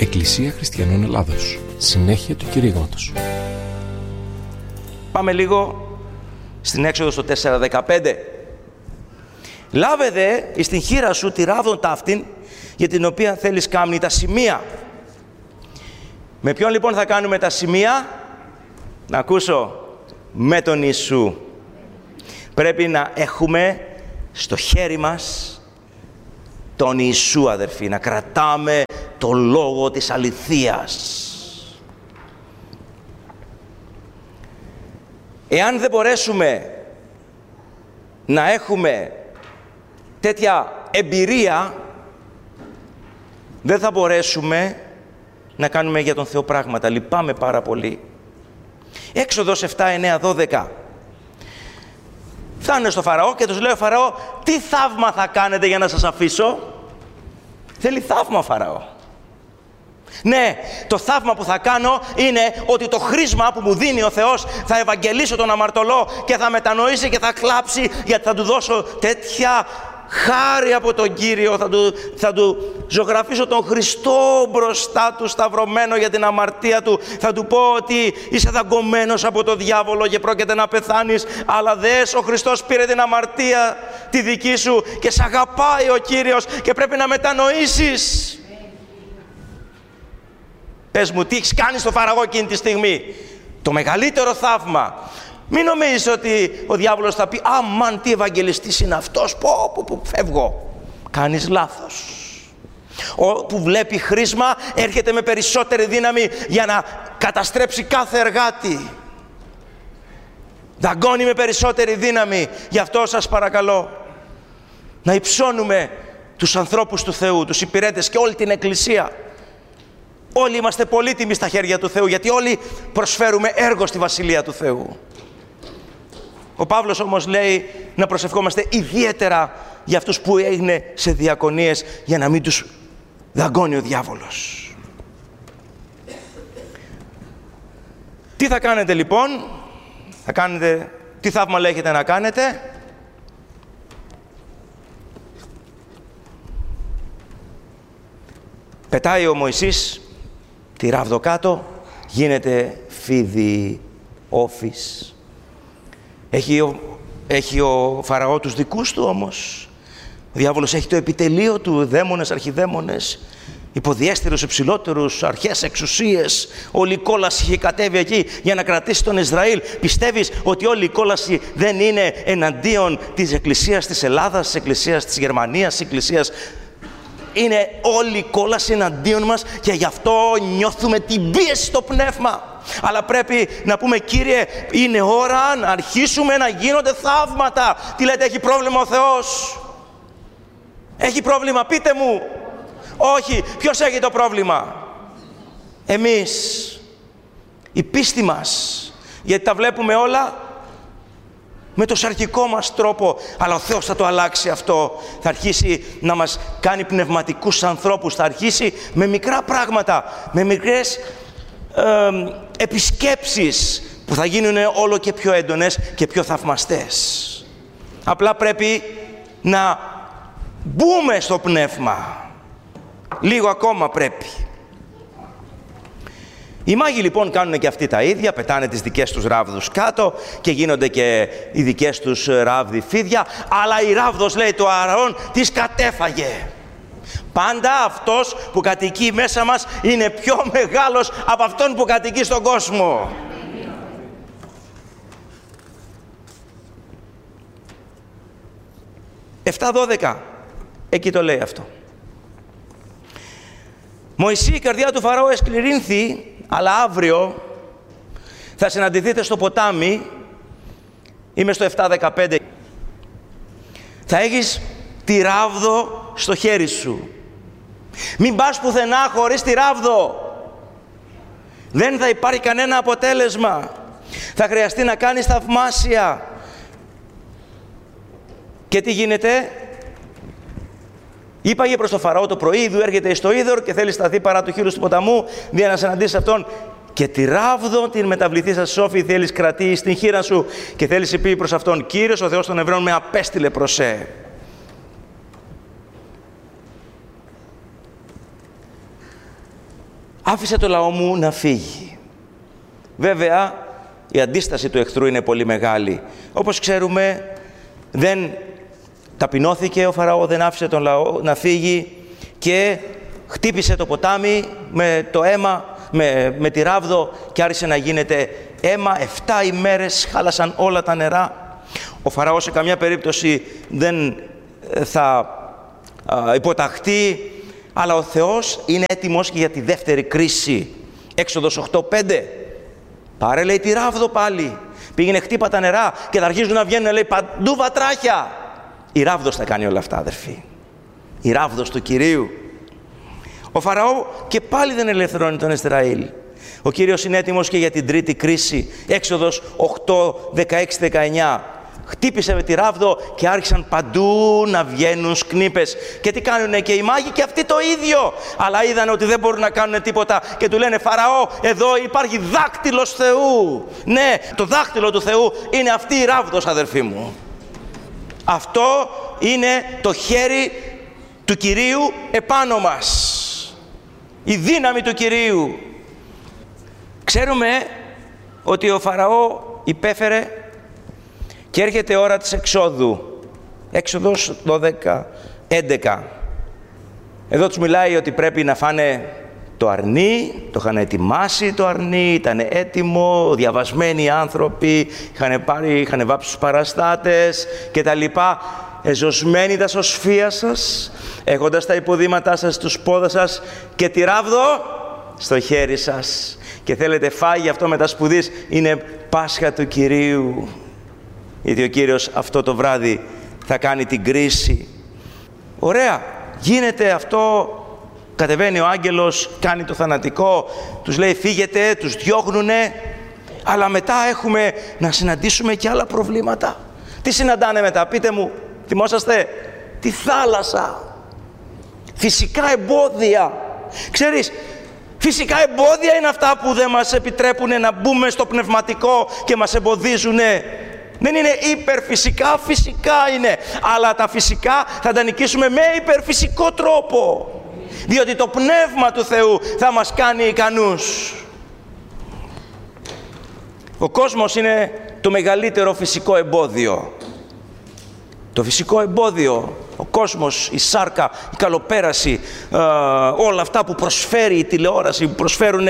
Εκκλησία Χριστιανών Ελλάδος. Συνέχεια του κηρύγματος. Πάμε λίγο στην Έξοδο στο 4:15. Λάβε δε εις την χείρα σου τη ράβδον ταύτην, για την οποία θέλεις κάμνη τα σημεία. Με ποιον λοιπόν θα κάνουμε τα σημεία? Να ακούσω. Με τον Ιησού. Πρέπει να έχουμε στο χέρι μας τον Ιησού, αδερφοί, να κρατάμε το λόγο της αληθείας. Εάν δεν μπορέσουμε να έχουμε τέτοια εμπειρία, δεν θα μπορέσουμε να κάνουμε για τον Θεό πράγματα. Λυπάμαι πάρα πολύ. Έξοδος 7, 9, 12. Φτάνουν στο Φαραώ και τους λέει ο Φαραώ, τι θαύμα θα κάνετε για να σας αφήσω? Θέλει θαύμα ο Φαραώ. Ναι, το θαύμα που θα κάνω είναι ότι το χρήσμα που μου δίνει ο Θεός θα ευαγγελίσω τον αμαρτωλό και θα μετανοήσει και θα κλάψει, γιατί θα του δώσω τέτοια χάρη από τον Κύριο, θα του ζωγραφίσω τον Χριστό μπροστά του σταυρωμένο για την αμαρτία του. Θα του πω ότι είσαι δαγκωμένος από τον διάβολο και πρόκειται να πεθάνεις, αλλά δες, ο Χριστός πήρε την αμαρτία τη δική σου και σ' αγαπάει ο Κύριος και πρέπει να μετανοήσεις. Πες μου, τι έχεις κάνει στο Φαραώ εκείνη τη στιγμή? Το μεγαλύτερο θαύμα. Μην νομίζεις ότι ο διάβολος θα πει «Αμάν, τι ευαγγελιστής είναι αυτός, πω, φεύγω». Κάνεις λάθος. Που βλέπει χρήσμα έρχεται με περισσότερη δύναμη για να καταστρέψει κάθε εργάτη. Δαγκώνει με περισσότερη δύναμη. Γι' αυτό σας παρακαλώ να υψώνουμε τους ανθρώπους του Θεού, τους υπηρέτες και όλη την Εκκλησία. Όλοι είμαστε πολύτιμοι στα χέρια του Θεού, γιατί όλοι προσφέρουμε έργο στη Βασιλεία του Θεού. Ο Παύλος όμως λέει να προσευχόμαστε ιδιαίτερα για αυτούς που είναι σε διακονίες, για να μην τους δαγκώνει ο διάβολος. Τι θα κάνετε λοιπόν? Τι θαύμα λέγεται να κάνετε? Πετάει ο Μωυσής τη ράβδο κάτω, γίνεται φίδι όφης. Έχει ο Φαραώ τους δικούς του όμως. Ο διάβολος έχει το επιτελείο του, δαίμονες, αρχιδαίμονες, υποδιέστερους, υψηλότερους, αρχές, εξουσίες. Όλη η κόλαση έχει κατέβει εκεί για να κρατήσει τον Ισραήλ. Πιστεύεις ότι όλη η κόλαση δεν είναι εναντίον της Εκκλησίας της Ελλάδας, της Εκκλησίας της Γερμανίας, της Εκκλησίας? Είναι όλη η κόλαση εναντίον μας και γι' αυτό νιώθουμε την πίεση στο πνεύμα. Αλλά πρέπει να πούμε, Κύριε, είναι ώρα να αρχίσουμε να γίνονται θαύματα. Τι λέτε, έχει πρόβλημα ο Θεός? Έχει πρόβλημα, πείτε μου. Όχι, ποιος έχει το πρόβλημα? Εμείς. Η πίστη μας. Γιατί τα βλέπουμε όλα με το σαρκικό μας τρόπο, αλλά ο Θεός θα το αλλάξει αυτό. Θα αρχίσει να μας κάνει πνευματικούς ανθρώπους. Θα αρχίσει με μικρά πράγματα, με μικρές επισκέψεις που θα γίνουν όλο και πιο έντονες και πιο θαυμαστές. Απλά πρέπει να μπούμε στο πνεύμα. Λίγο ακόμα πρέπει. Οι μάγοι λοιπόν κάνουν και αυτοί τα ίδια, πετάνε τις δικές τους ράβδους κάτω και γίνονται και οι δικές τους ράβδοι φίδια, αλλά η ράβδος, λέει το Ααρών, τις κατέφαγε. Πάντα αυτός που κατοικεί μέσα μας είναι πιο μεγάλος από αυτόν που κατοικεί στον κόσμο. «7:12» εκεί το λέει αυτό. «Μωυσή, η καρδιά του Φαραώ εσκληρύνθη, αλλά αύριο θα συναντηθείτε στο ποτάμι». Είμαι στο 7:15. «Θα έχεις τη ράβδο στο χέρι σου. Μην πας πουθενά χωρίς τη ράβδο. Δεν θα υπάρχει κανένα αποτέλεσμα. Θα χρειαστεί να κάνεις θαυμάσια». Και τι γίνεται? Είπαγε προς το Φαραώ το πρωί, «Ιδού έρχεται στο είδωρ και θέλει σταθεί παρά του χείλους του ποταμού, για να συναντήσεις αυτόν. Και τη ράβδο την μεταβληθείς σας σόφι θέλεις κρατεί στην χείρα σου και θέλεις πει προς αυτόν, Κύριος ο Θεός των Εβραίων με απέστειλε προς σε». άφησε το λαό μου να φύγει. Βέβαια, η αντίσταση του εχθρού είναι πολύ μεγάλη. Όπως ξέρουμε, δεν ταπεινώθηκε ο Φαραώ, δεν άφησε τον λαό να φύγει και χτύπησε το ποτάμι με το αίμα, με τη ράβδο και άρχισε να γίνεται αίμα. 7 ημέρες χάλασαν όλα τα νερά. Ο Φαραώ σε καμιά περίπτωση δεν θα υποταχθεί, αλλά ο Θεός είναι έτοιμος και για τη δεύτερη κρίση. Έξοδος 8:5. Πάρε, λέει, τη ράβδο πάλι. Πήγαινε, χτύπα τα νερά και θα αρχίζουν να βγαίνουν, λέει, παντού βατράχια. Η ράβδος θα κάνει όλα αυτά, αδερφοί. Η ράβδος του Κυρίου. Ο Φαραώ και πάλι δεν ελευθερώνει τον Ισραήλ. Ο Κύριος είναι έτοιμος και για την τρίτη κρίση. Έξοδος 8:16-19. Χτύπησε με τη ράβδο και άρχισαν παντού να βγαίνουν σκνήπες. Και τι κάνουνε και οι μάγοι και αυτοί το ίδιο. Αλλά είδαν ότι δεν μπορούν να κάνουν τίποτα και του λένε, Φαραώ, εδώ υπάρχει δάκτυλος Θεού. Ναι, το δάκτυλο του Θεού είναι αυτή η ράβδος, αδερφοί μου. Αυτό είναι το χέρι του Κυρίου επάνω μας. Η δύναμη του Κυρίου. Ξέρουμε ότι ο Φαραώ υπέφερε και έρχεται η ώρα της εξόδου. Έξοδος 12:11. Εδώ τους μιλάει ότι πρέπει να φάνε το αρνί, το είχαν ετοιμάσει το αρνί, ήταν έτοιμο, διαβασμένοι άνθρωποι, είχαν βάψει τους παραστάτες και τα λοιπά. Εζωσμένοι τα σωσφία σας, έχοντας τα υποδήματά σας στους πόδας σας και τη ράβδο στο χέρι σας. Και θέλετε φάγει αυτό με τα σπουδής, είναι Πάσχα του Κυρίου. Γιατί ο Κύριος αυτό το βράδυ θα κάνει την κρίση. Ωραία, γίνεται αυτό, κατεβαίνει ο άγγελος, κάνει το θανατικό, τους λέει φύγετε, τους διώχνουνε, αλλά μετά έχουμε να συναντήσουμε και άλλα προβλήματα. Τι συναντάνε μετά, πείτε μου, θυμόσαστε? Τη θάλασσα, φυσικά εμπόδια. Ξέρεις, φυσικά εμπόδια είναι αυτά που δεν μας επιτρέπουν να μπούμε στο πνευματικό και μας εμποδίζουν. Δεν είναι υπερφυσικά, φυσικά είναι. Αλλά τα φυσικά θα τα νικήσουμε με υπερφυσικό τρόπο. Διότι το Πνεύμα του Θεού θα μας κάνει ικανούς. Ο κόσμος είναι το μεγαλύτερο φυσικό εμπόδιο. Το φυσικό εμπόδιο, ο κόσμος, η σάρκα, η καλοπέραση, όλα αυτά που προσφέρει η τηλεόραση, που προσφέρουν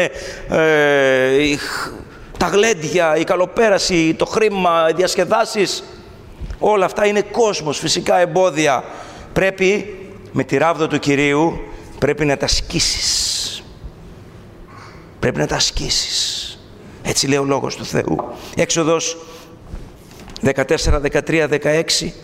τα γλέντια, η καλοπέραση, το χρήμα, οι διασκεδάσεις, όλα αυτά είναι κόσμος, φυσικά εμπόδια. Πρέπει με τη ράβδο του Κυρίου, πρέπει να τα ασκήσεις. Πρέπει να τα ασκήσεις. Έτσι λέει ο Λόγος του Θεού. Έξοδος 14, 13, 16.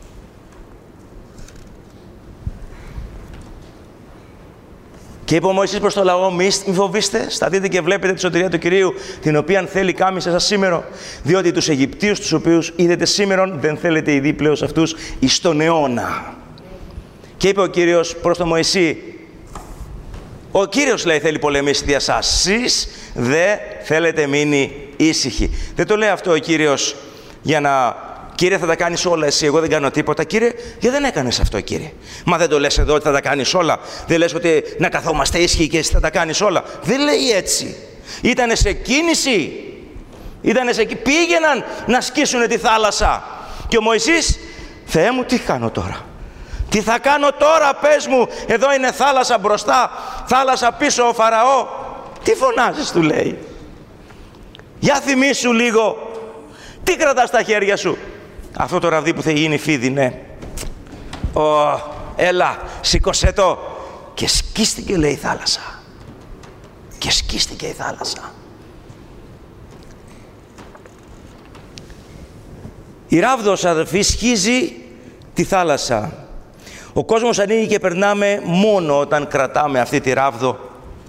Και είπε ο Μωυσής προς το λαό, μη φοβήστε, σταθείτε και βλέπετε τη σωτηρία του Κυρίου, την οποία θέλει κάμισε σας σήμερα, διότι τους Αιγυπτίους τους οποίους είδετε σήμερα, δεν θέλετε ήδη πλέον αυτούς εις τον αιώνα. Και είπε ο Κύριος προς τον Μωυσή, ο Κύριος λέει θέλει πολεμήσει δια σας, εσείς δεν θέλετε μείνει ήσυχοι. Δεν το λέει αυτό ο Κύριος για να... Κύριε, θα τα κάνεις όλα εσύ, εγώ δεν κάνω τίποτα. Κύριε, γιατί δεν έκανες αυτό, Κύριε? Μα δεν το λες εδώ ότι θα τα κάνεις όλα? Δεν λες ότι να καθόμαστε ήσυχοι και εσύ θα τα κάνεις όλα? Δεν λέει έτσι. Ήτανε σε κίνηση. Πήγαιναν να σκίσουν τη θάλασσα. Και ο Μωυσής, Θεέ μου, τι κάνω τώρα? Τι θα κάνω τώρα, πες μου? Εδώ είναι θάλασσα μπροστά, θάλασσα πίσω ο Φαραώ. Τι φωνάζεις, του λέει? Για θυμήσου λίγο. Τι κρατάς στα χέρια σου? Αυτό το ραβδί που θα γίνει φίδι, ναι. Έλα, σήκωσέ το. Και σκίστηκε, λέει, η θάλασσα. Και σκίστηκε η θάλασσα. Η ράβδος, αδελφοί, σχίζει τη θάλασσα. Ο κόσμος ανοίγει και περνάμε μόνο όταν κρατάμε αυτή τη ράβδο.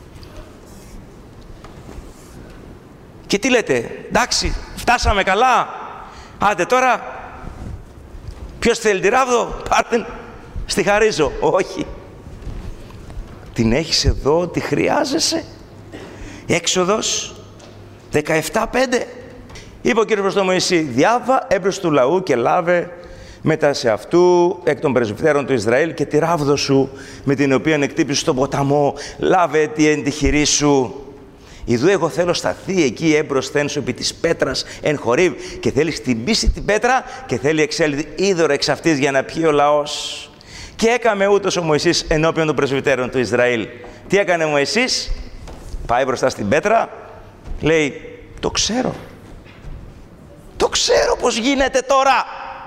Και τι λέτε? Εντάξει, φτάσαμε καλά. Άντε τώρα, ποιος θέλει τη ράβδο? Πάρτε, στη χαρίζω. Όχι. Την έχεις εδώ, τη χρειάζεσαι. Έξοδος 17:5. Είπε ο Κύριος προς τον Μωυσή, διάβα έμπρος του λαού και λάβε μετά σε αυτού εκ των πρεσβυτέρων του Ισραήλ και τη ράβδο σου με την οποία εκτύπησες τον ποταμό, λάβε τη εν τη χειρή σου. Ιδού εγώ θέλω σταθεί εκεί έμπροσθεν σου επί της πέτρας εν Χορίβ και θέλει χτυπήσει την πέτρα και θέλει εξέλθει είδωρο εξ αυτής για να πιει ο λαός. Και έκαμε ούτως ο Μωυσής ενώπιον των πρεσβυτέρων του Ισραήλ. Τι έκανε ο Μωυσής? Πάει μπροστά στην πέτρα, λέει, το ξέρω. Το ξέρω πώς γίνεται τώρα.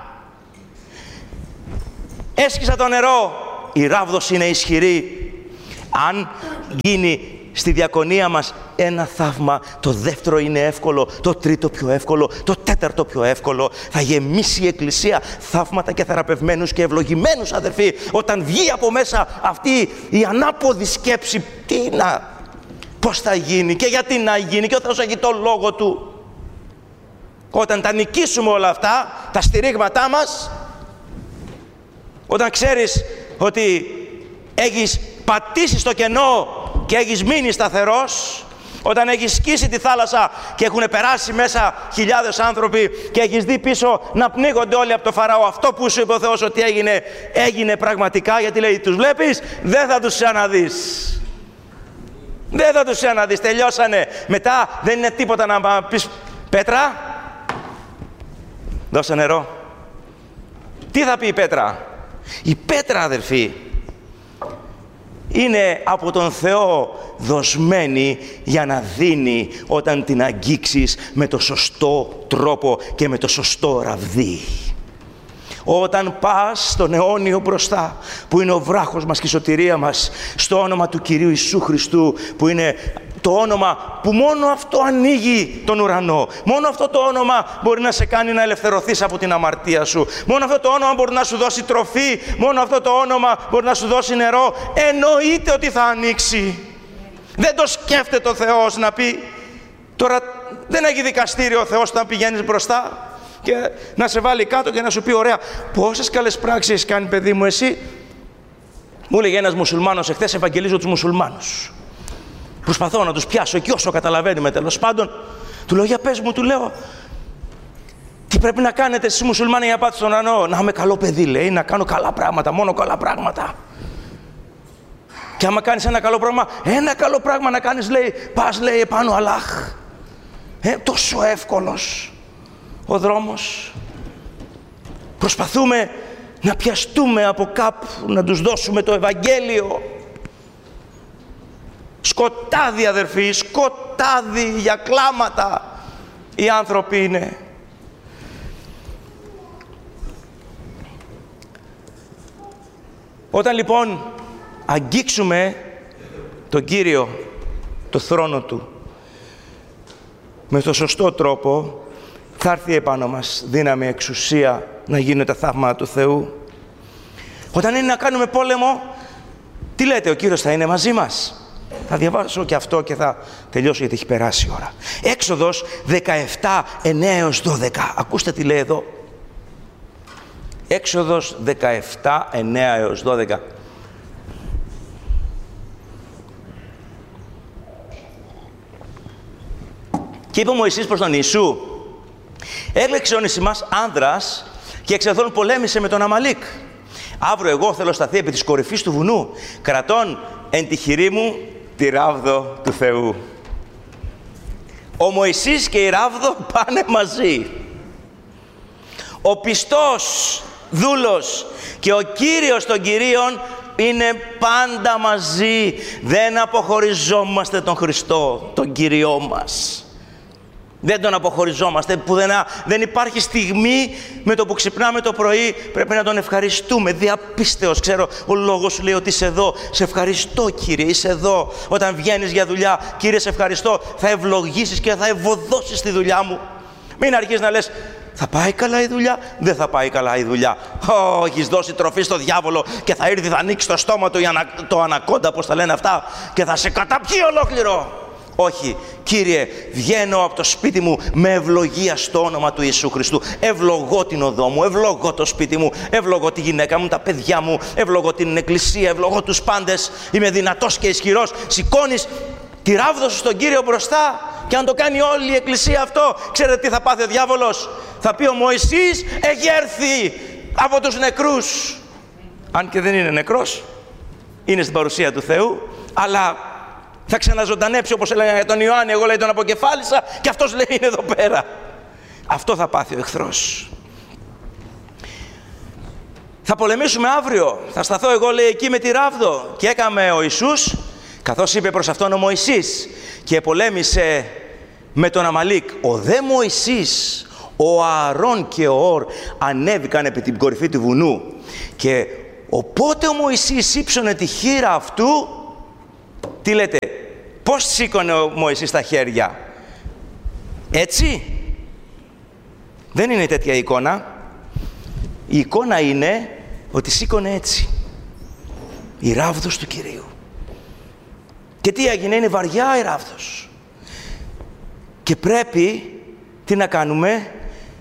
Έσκυσα το νερό, η ράβδος είναι ισχυρή. Αν γίνει στη διακονία μας ένα θαύμα, το δεύτερο είναι εύκολο, το τρίτο πιο εύκολο, το τέταρτο πιο εύκολο. Θα γεμίσει η Εκκλησία θαύματα και θεραπευμένους και ευλογημένους, αδερφοί, όταν βγει από μέσα αυτή η ανάποδη σκέψη. Πώς θα γίνει και γιατί να γίνει και ο Θεός έχει το λόγο Του. Όταν τα νικήσουμε όλα αυτά, τα στηρίγματά μας, όταν ξέρεις ότι έχεις πατήσει στο κενό και έχεις μείνει σταθερός, όταν έχεις σκίσει τη θάλασσα και έχουν περάσει μέσα χιλιάδες άνθρωποι και έχεις δει πίσω να πνίγονται όλοι από το Φαραώ, αυτό που σου είπε ο Θεός ότι έγινε, έγινε πραγματικά, γιατί λέει, τους βλέπεις, δεν θα τους ξαναδείς. Δεν θα τους ξαναδείς, τελειώσανε. Μετά δεν είναι τίποτα να πεις, Πέτρα, δώσε νερό. Τι θα πει η Πέτρα? Η Πέτρα, αδερφοί, είναι από τον Θεό δοσμένη για να δίνει όταν την αγγίξεις με το σωστό τρόπο και με το σωστό ραβδί. Όταν πας στον αιώνιο μπροστά, που είναι ο βράχος μας και η σωτηρία μας, στο όνομα του Κυρίου Ιησού Χριστού, που είναι το όνομα που μόνο αυτό ανοίγει τον ουρανό. Μόνο αυτό το όνομα μπορεί να σε κάνει να ελευθερωθείς από την αμαρτία σου. Μόνο αυτό το όνομα μπορεί να σου δώσει τροφή. Μόνο αυτό το όνομα μπορεί να σου δώσει νερό. Εννοείται ότι θα ανοίξει. Δεν το σκέφτεται ο Θεός να πει, τώρα δεν έχει δικαστήριο ο Θεός όταν πηγαίνεις μπροστά και να σε βάλει κάτω και να σου πει, ωραία, πόσες καλές πράξεις έχεις κάνει, παιδί μου, εσύ? Μου έλεγε ένας μουσουλμάνος εχθές, ευαγγελίζω τους μουσουλμάνους. Προσπαθώ να τους πιάσω εκεί όσο καταλαβαίνουμε, τέλος πάντων. Του λέω, για πες μου, του λέω, τι πρέπει να κάνετε εσείς μουσουλμάνοι για να πάτε στον ουρανό? Να είμαι καλό παιδί, λέει, να κάνω καλά πράγματα, μόνο καλά πράγματα. Και άμα κάνεις ένα καλό πράγμα να κάνεις, λέει, πας, λέει, επάνω Αλλάχ. Τόσο εύκολος ο δρόμος. Προσπαθούμε να πιαστούμε από κάπου, να τους δώσουμε το Ευαγγέλιο. Σκοτάδι, αδερφοί, σκοτάδι για κλάματα οι άνθρωποι είναι. Όταν λοιπόν αγγίξουμε τον Κύριο, το θρόνο Του, με το σωστό τρόπο, θα έρθει επάνω μας δύναμη, εξουσία να γίνουν τα θαύματα του Θεού. Όταν είναι να κάνουμε πόλεμο, τι λέτε, ο Κύριος θα είναι μαζί μας? Θα διαβάσω και αυτό και θα τελειώσω γιατί έχει περάσει η ώρα. Έξοδος 17, 9 έως 12. Ακούστε τι λέει εδώ. Έξοδος 17, 9 έως 12. Και είπε ο Μωυσής προς τον Ιησού, έλεξε ο Νησιμάς άνδρας και εξ πολέμησε με τον Αμαλίκ. Αύριο εγώ θέλω σταθεί επί της κορυφής του βουνού, κρατών εν τη χειρή μου τη ράβδο του Θεού. Ο Μωυσής και η ράβδο πάνε μαζί. Ο πιστός δούλος και ο Κύριος των Κυρίων είναι πάντα μαζί. Δεν αποχωριζόμαστε τον Χριστό, τον Κύριό μας. Δεν τον αποχωριζόμαστε πουθενά. Δεν υπάρχει στιγμή με το που ξυπνάμε το πρωί πρέπει να τον ευχαριστούμε. Διαπίστεως, ξέρω, ο λόγος σου λέει ότι είσαι εδώ. Σε ευχαριστώ, Κύριε, είσαι εδώ. Όταν βγαίνεις για δουλειά, Κύριε, σε ευχαριστώ. Θα ευλογήσεις και θα ευωδώσεις τη δουλειά μου. Μην αρχίσεις να λες, θα πάει καλά η δουλειά? Δεν θα πάει καλά η δουλειά. Έχεις δώσει τροφή στο διάβολο και θα έρθει, θα ανοίξει το στόμα του το ανακόντα, πώς τα λένε αυτά, και θα σε καταπιεί ολόκληρο. Όχι, Κύριε, βγαίνω από το σπίτι μου με ευλογία στο όνομα του Ιησού Χριστού. Ευλογώ την οδό μου, ευλογώ το σπίτι μου, ευλογώ τη γυναίκα μου, τα παιδιά μου, ευλογώ την εκκλησία, ευλογώ τους πάντες. Είμαι δυνατός και ισχυρός. Σηκώνεις τη ράβδο σου στον Κύριο μπροστά και αν το κάνει όλη η εκκλησία αυτό, ξέρετε τι θα πάθει ο διάβολος? Θα πει, ο Μωυσής έχει έρθει. από τους νεκρούς. Αν και δεν είναι νεκρός, είναι στην παρουσία του Θεού, αλλά θα ξαναζωντανέψει, όπως έλεγαν για τον Ιωάννη. Εγώ, λέει, τον αποκεφάλισα και αυτός, λέει, είναι εδώ πέρα. Αυτό θα πάθει ο εχθρός. Θα πολεμήσουμε αύριο. Θα σταθώ εγώ, λέει, εκεί με τη ράβδο. Και έκαμε ο Ιησούς, καθώς είπε προς αυτόν ο Μωυσής, και πολέμησε με τον Αμαλίκ. Ο δε Μωυσής, ο Ααρών και ο Ορ ανέβηκαν επί την κορυφή του βουνού. Και οπότε ο Μωυσής ύψωνε τη χείρα αυτού. Τι λέτε, πώς σήκωνε ο Μωυσής τα χέρια? Έτσι? Δεν είναι τέτοια εικόνα. Η εικόνα είναι ότι σήκωνε έτσι. Η ράβδος του Κυρίου. Και τι έγινε? Είναι βαριά η ράβδος. Και πρέπει, τι να κάνουμε?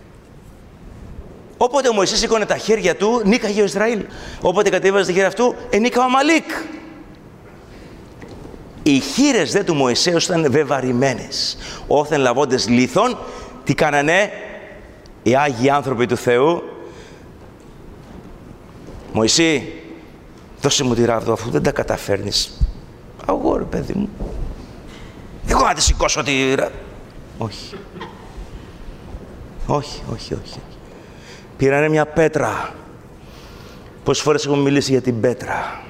Όποτε ο Μωυσής σήκωνε τα χέρια του, νίκαγε ο Ισραήλ. Όποτε κατέβαζε τα χέρια αυτού, ενίκα ο Αμαλίκ. Οι χείλες δε του Μωυσέως ήταν βεβαρημένες. Όθεν λαβώντες λίθον, τι κάνανε οι Άγιοι άνθρωποι του Θεού? Μωυσή, δώσε μου τη ράβδο, αφού δεν τα καταφέρνεις. Εγώ, ρε παιδί μου, εγώ να τη σηκώσω τη ράβδο. Όχι. Όχι, όχι, όχι. Πήρανε μια πέτρα. Πόσες φορές έχουμε μιλήσει για την πέτρα.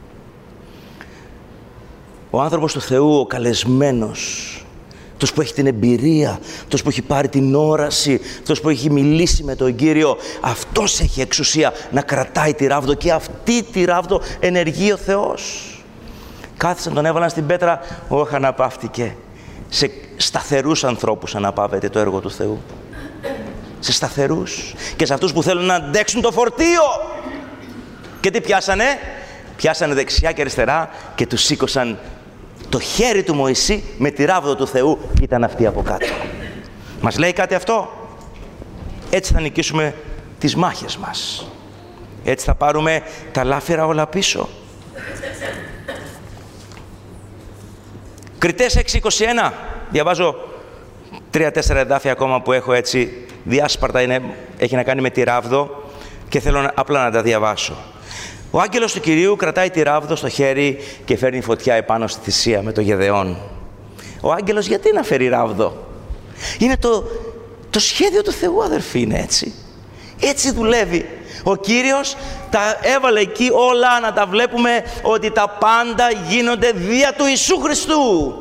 Ο άνθρωπος του Θεού, ο καλεσμένος, αυτός που έχει την εμπειρία, αυτός που έχει πάρει την όραση, αυτός που έχει μιλήσει με τον Κύριο, αυτός έχει εξουσία να κρατάει τη ράβδο, και αυτή τη ράβδο ενεργεί ο Θεός. Κάθισαν, τον έβαλαν στην πέτρα, όχι, αναπαύτηκε. Σε σταθερούς ανθρώπους αναπαύεται το έργο του Θεού. Σε σταθερούς. Και σε αυτούς που θέλουν να αντέξουν το φορτίο. Και τι πιάσανε? Πιάσανε δεξιά και αριστερά και τους σήκωσαν το χέρι του Μωυσή με τη ράβδο του Θεού. Ήταν αυτοί από κάτω. Μας λέει κάτι αυτό? Έτσι θα νικήσουμε τις μάχες μας. Έτσι θα πάρουμε τα λάφυρα όλα πίσω. Κριτές 6:21. Διαβάζω 3-4 εδάφια ακόμα που έχω έτσι διάσπαρτα, έχει να κάνει με τη ράβδο και θέλω απλά να τα διαβάσω. Ο άγγελος του Κυρίου κρατάει τη ράβδο στο χέρι και φέρνει φωτιά επάνω στη θυσία με το Γεδεών. Ο άγγελος γιατί να φέρει ράβδο? Είναι το σχέδιο του Θεού, αδερφοί, είναι έτσι. Έτσι δουλεύει. Ο Κύριος τα έβαλε εκεί όλα, να τα βλέπουμε ότι τα πάντα γίνονται δια του Ιησού Χριστού.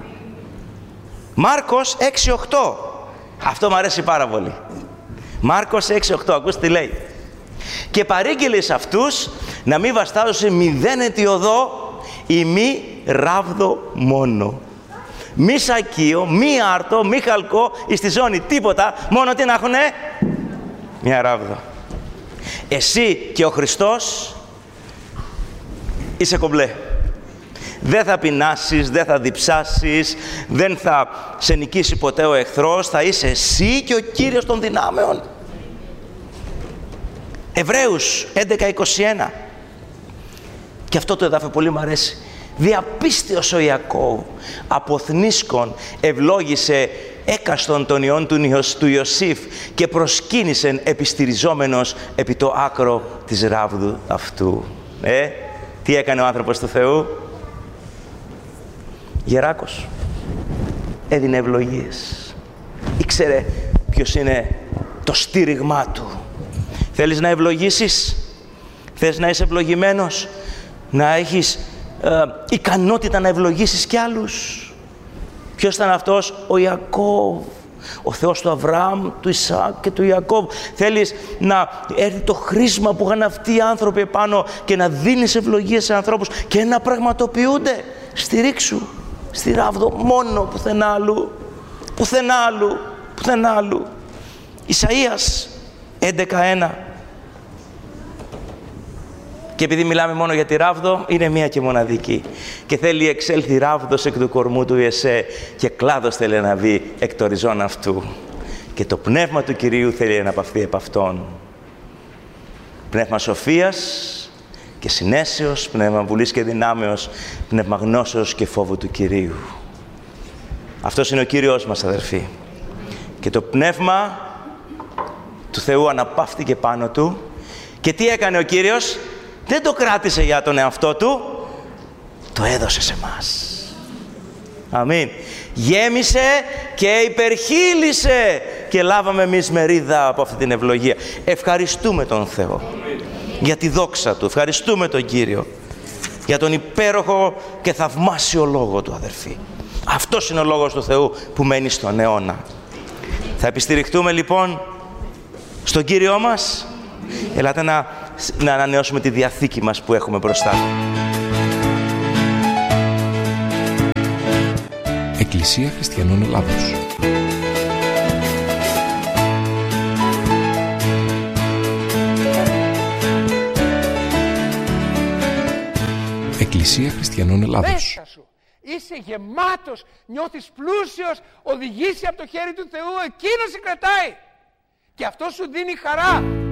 Μάρκος 6:8. Αυτό μου αρέσει πάρα πολύ. Μάρκος 6:8. Ακούστε τι λέει. Και παρήγγειλε σε αυτούς να μην βαστάζουν μηδέν αιτιοδό ή μη ράβδο μόνο. Μη σακείο, μη άρτο, μη χαλκό εις τη ζώνη. Τίποτα. Μόνο τι να έχουνε? Μια ράβδο. Εσύ και ο Χριστός είσαι κομπλέ. Δεν θα πεινάσεις, δεν θα διψάσεις, δεν θα σε νικήσει ποτέ ο εχθρός. Θα είσαι εσύ και ο Κύριος των δυνάμεων. Εβραίους 11:21. Και αυτό το εδάφιο πολύ μου αρέσει. Διαπίστεως ο Ιακώβ από θνίσκον ευλόγησε έκαστον των ιών του Ιωσήφ και προσκύνησεν επιστηριζόμενος επί το άκρο της ράβδου αυτού. Τι έκανε ο άνθρωπος του Θεού? Γεράκος. Έδινε ευλογίες. Ήξερε ποιος είναι το στήριγμά του. Θέλεις να ευλογήσεις? Θες να είσαι ευλογημένος? Να έχεις ικανότητα να ευλογήσεις κι άλλους? Ποιος ήταν αυτός? Ο Ιακώβ. Ο Θεός του Αβραάμ, του Ισαάκ και του Ιακώβ. Θέλεις να έρθει το χρήσμα που είχαν αυτοί οι άνθρωποι επάνω και να δίνεις ευλογίες σε ανθρώπους και να πραγματοποιούνται? Στηρίξου στη ράβδο μόνο, πουθενά άλλου. Πουθενά άλλου. Πουθενά άλλου. Ισαΐας 11:1. Και επειδή μιλάμε μόνο για τη ράβδο, είναι μία και μοναδική. Και θέλει εξέλθει ράβδος εκ του κορμού του Ιεσέ και κλάδος θέλει να βγει εκ το οριζόν αυτού. Και το πνεύμα του Κυρίου θέλει να απαυθεί επ' αυτόν. Πνεύμα σοφίας και συνέσεως, πνεύμα βουλής και δυνάμεως, πνεύμα γνώσεως και φόβου του Κυρίου. Αυτός είναι ο Κύριος μας, αδερφοί. Και το πνεύμα του Θεού αναπαύτηκε πάνω του Και τι έκανε ο Κύριος? Δεν το κράτησε για τον εαυτό του, το έδωσε σε μας. Αμήν. Γέμισε και υπερχείλησε και λάβαμε εμείς μερίδα από αυτή την ευλογία. Ευχαριστούμε τον Θεό για τη δόξα Του. Ευχαριστούμε τον Κύριο για τον υπέροχο και θαυμάσιο λόγο Του, αδερφοί. Αυτός είναι ο λόγος του Θεού που μένει στον αιώνα. Θα επιστηριχτούμε λοιπόν στον Κύριό μας. Ελάτε να ανανεώσουμε τη διαθήκη μας που έχουμε μπροστά. Εκκλησία Χριστιανών Ελλάδος. Εκκλησία Χριστιανών Ελλάδος. Είσαι γεμάτος, νιώθεις πλούσιος, οδηγήσει από το χέρι του Θεού, εκείνος σε κρατάει. Και αυτό σου δίνει χαρά.